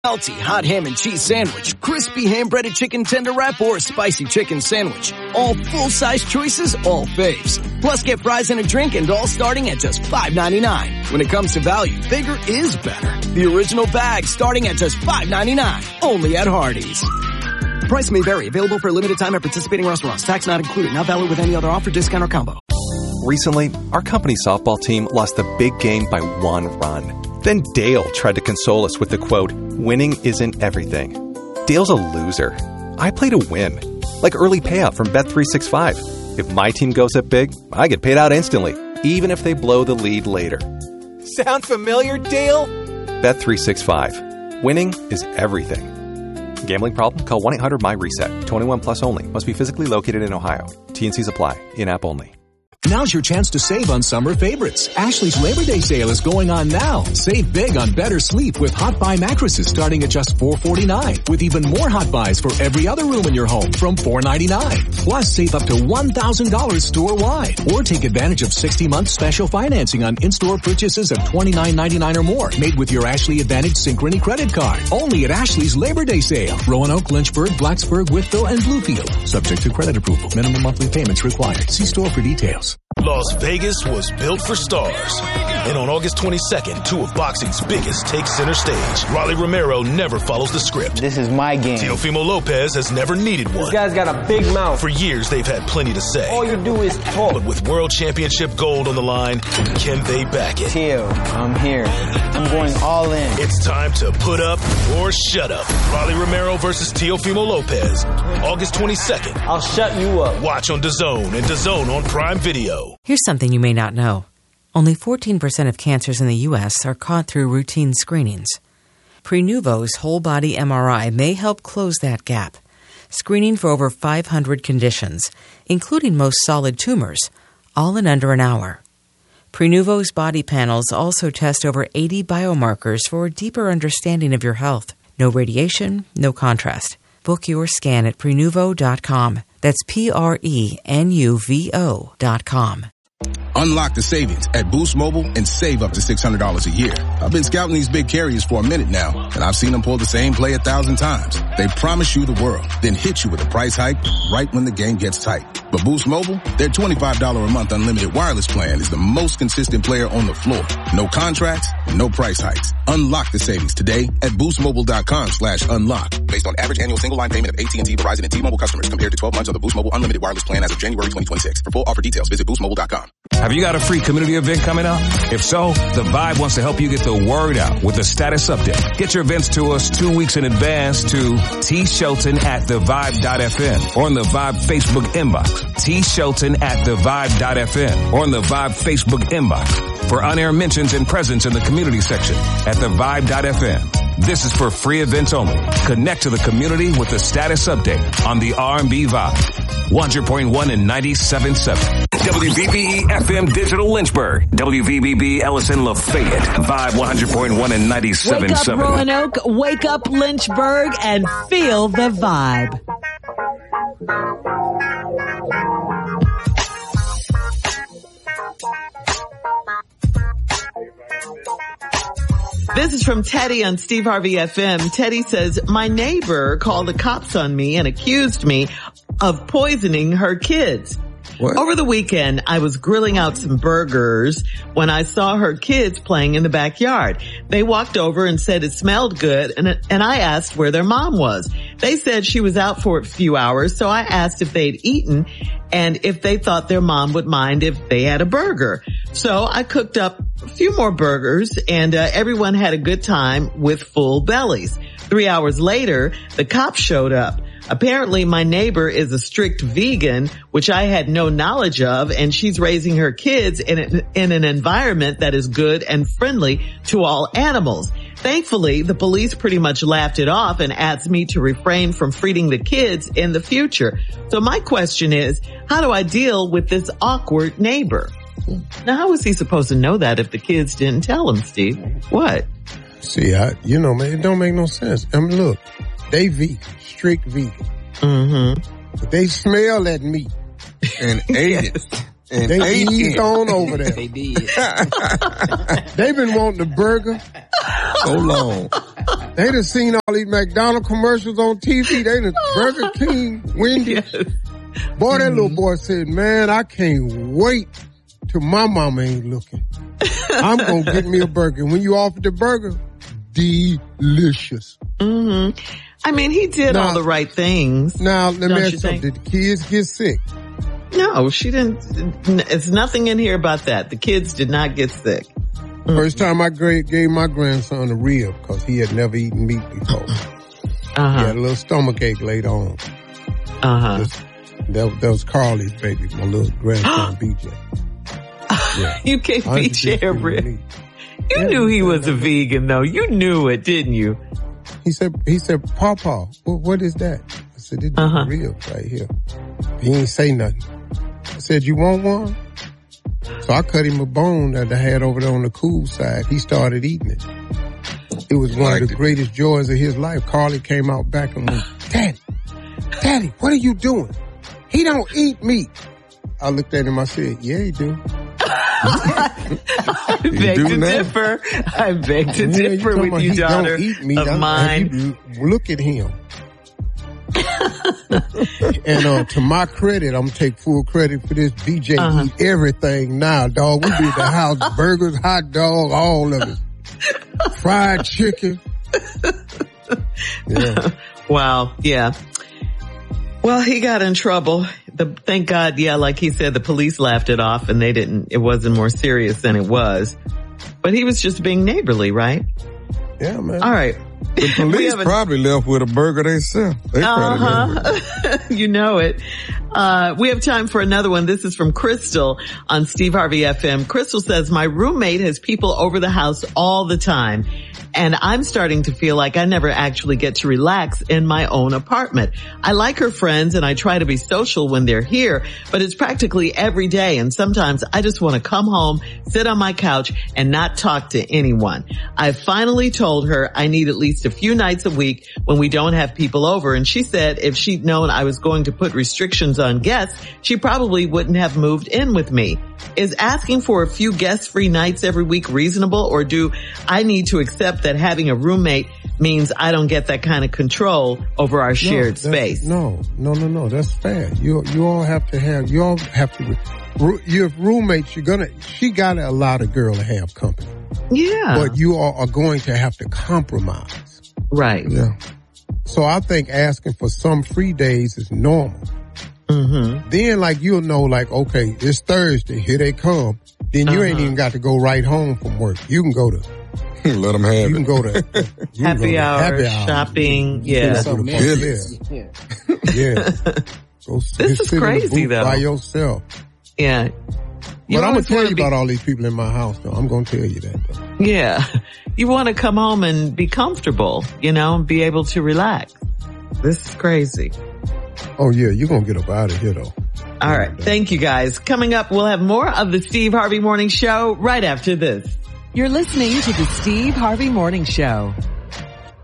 Salty hot ham and cheese sandwich, crispy ham-breaded chicken tender wrap, or spicy chicken sandwich. All full-size choices, all faves. Plus get fries and a drink, and all starting at just $5.99. When it comes to value, bigger is better. The original bag starting at just $5.99. Only at Hardee's. Price may vary. Available for a limited time at participating restaurants. Tax not included. Not valid with any other offer, discount, or combo. Recently, our company softball team lost the big game by 1 run. Then Dale tried to console us with the quote, "Winning isn't everything." Dale's a loser. I play to win. Like early payout from Bet365. If my team goes up big, I get paid out instantly, even if they blow the lead later. Sound familiar, Dale? Bet365. Winning is everything. Gambling problem? Call 1-800-MY-RESET. 21 plus only. Must be physically located in Ohio. T&Cs apply. In-app only. Now's your chance to save on summer favorites. Ashley's Labor Day sale is going on now. Save big on better sleep with Hot Buy mattresses starting at just $449, with even more Hot Buys for every other room in your home from $499. Plus, save up to $1,000 store-wide. Or take advantage of 60-month special financing on in-store purchases of $29.99 or more, made with your Ashley Advantage Synchrony credit card. Only at Ashley's Labor Day sale. Roanoke, Lynchburg, Blacksburg, Wytheville, and Bluefield. Subject to credit approval. Minimum monthly payments required. See store for details. Las Vegas was built for stars. And on August 22nd, 2 of boxing's biggest take center stage. Rolly Romero never follows the script. This is my game. Teofimo Lopez has never needed one. This guy's got a big mouth. For years, they've had plenty to say. All you do is talk. But with World Championship gold on the line, can they back it? Teo, I'm here. I'm going all in. It's time to put up or shut up. Rolly Romero versus Teofimo Lopez. August 22nd. I'll shut you up. Watch on DAZN and DAZN on Prime Video. Here's something you may not know. Only 14% of cancers in the U.S. are caught through routine screenings. Prenuvo's whole-body MRI may help close that gap, screening for over 500 conditions, including most solid tumors, all in under an hour. Prenuvo's body panels also test over 80 biomarkers for a deeper understanding of your health. No radiation, no contrast. Book your scan at Prenuvo.com. That's Prenuvo.com. Unlock the savings at Boost Mobile and save up to $600 a year. I've been scouting these big carriers for a minute now, and I've seen them pull the same play 1,000 times. They promise you the world, then hit you with a price hike right when the game gets tight. But Boost Mobile, their $25 a month unlimited wireless plan is the most consistent player on the floor. No contracts, no price hikes. Unlock the savings today at boostmobile.com/unlock. Based on average annual single line payment of AT&T, Verizon, and T-Mobile customers compared to 12 months of the Boost Mobile unlimited wireless plan as of January 2026. For full offer details, visit boostmobile.com. Have you got a free community event coming up? If so, The Vibe wants to help you get the word out with a status update. Get your events to us 2 weeks in advance to tshelton@thevibe.fm or on the Vibe Facebook inbox. tshelton@thevibe.fm or on the Vibe Facebook inbox for on-air mentions and presence in the community section at thevibe.fm. This is for free events only. Connect to the community with the status update on the R&B Vibe. 100.1 and 97.7. WVBE FM Digital Lynchburg. WVBB Ellison Lafayette. Vibe 100.1 and 97.7. Wake up Roanoke, wake up Lynchburg, and feel the vibe. This is from Teddy on Steve Harvey FM. Teddy says, my neighbor called the cops on me and accused me of poisoning her kids. What? Over the weekend, I was grilling out some burgers when I saw her kids playing in the backyard. They walked over and said it smelled good, and I asked where their mom was. They said she was out for a few hours, so I asked if they'd eaten and if they thought their mom would mind if they had a burger. So I cooked up a few more burgers, and everyone had a good time with full bellies. 3 hours later, the cops showed up. Apparently, my neighbor is a strict vegan, which I had no knowledge of, and she's raising her kids in an environment that is good and friendly to all animals. Thankfully, the police pretty much laughed it off and asked me to refrain from feeding the kids in the future. So my question is, how do I deal with this awkward neighbor? Now, how was he supposed to know that if the kids didn't tell him, Steve? What? See, man, it don't make no sense. I mean, look, they vegan, strict vegan. Mm-hmm. But they smell that meat. And ate it. And they eased on over there. They did. They've been wanting a burger so long. They done seen all these McDonald's commercials on TV. They done Burger King, Wendy's. Yes. Boy, that little boy said, man, I can't wait till my mama ain't looking. I'm going to get me a burger. When you offered the burger, delicious. Mm-hmm. I mean, he did all the right things. Now, let me ask you something. Did the kids get sick? No, she didn't. It's nothing in here about that. The kids did not get sick. First time I gave my grandson a rib because he had never eaten meat before. He had a little stomachache later on. That was Carly's baby, my little grandson, BJ. Yeah. You gave BJ a rib. You knew he was a vegan, though. You knew it, didn't you? He said, Papa, what is that? I said, it's a rib right here. He ain't say nothing. I said, you want one? So I cut him a bone that I had over there on the cool side. He started eating it. It was one of the greatest joys of his life. Carly came out back and went, Daddy, what are you doing? He don't eat meat. I looked at him, I said, yeah, he do. I beg to differ. I beg to differ with you, daughter of mine. Look at him. And to my credit, I'm gonna take full credit for this. BJ eat everything now, dog. We be at the house, burgers, hot dog, all of it. Fried chicken. Yeah. Wow. Yeah. Well, he got in trouble. Thank God, like he said, the police laughed it off and it wasn't more serious than it was. But he was just being neighborly, right? Yeah, man. All right. The police probably left with a burger themselves. You know it. We have time for another one. This is from Crystal on Steve Harvey FM. Crystal says, my roommate has people over the house all the time, and I'm starting to feel like I never actually get to relax in my own apartment. I like her friends and I try to be social when they're here, but it's practically every day, and sometimes I just want to come home, sit on my couch, and not talk to anyone. I finally told her I need at least a few nights a week when we don't have people over, and she said if she'd known I was going to put restrictions on guests, she probably wouldn't have moved in with me. Is asking for a few guest-free nights every week reasonable, or do I need to accept that having a roommate means I don't get that kind of control over our shared space? No. That's fair. You all have to, your roommates, she gotta allow the girl to have company. Yeah. But you all are going to have to compromise. Right. Yeah. So I think asking for some free days is normal. Mm-hmm. Then you'll know okay, it's Thursday, here they come. Then you ain't even got to go right home from work. You can go to let them have it. You can go to happy hour, shopping. Yeah. Yeah. This is crazy though. By yourself. Yeah. But I'm going to tell you about all these people in my house, though. I'm going to tell you that, though. Yeah. You want to come home and be comfortable, and be able to relax. This is crazy. Oh, yeah. You're going to get up out of here, though. All right. Thank you, guys. Coming up, we'll have more of the Steve Harvey Morning Show right after this. You're listening to the Steve Harvey Morning Show.